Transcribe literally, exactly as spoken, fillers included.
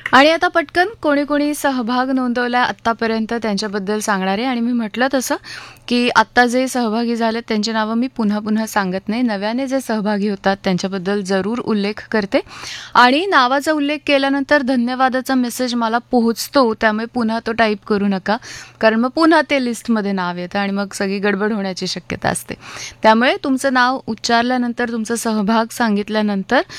आणि आता पटकन कोणी कोणी सहभाग नोंदवला आत्तापर्यंत त्यांच्याबद्दल सांगणार आहे. आणि मी म्हटलं तसं की आत्ता जे सहभागी झालेत त्यांची नावं मी पुन्हा पुन्हा सांगत नाही. नव्याने जे सहभागी होतात त्यांच्याबद्दल जरूर उल्लेख करते. आणि नावाचा उल्लेख केल्यानंतर धन्यवादाचा मेसेज मला पोहोचतो, त्यामुळे पुन्हा तो टाईप करू नका, कारण मग पुन्हा ते लिस्टमध्ये नाव येतं आणि मग सगळी गडबड होण्याची शक्यता असते. त्यामुळे तुमचं नाव उच्चारल्यानंतर, तुमचा सहभाग सांगितल्यानंतर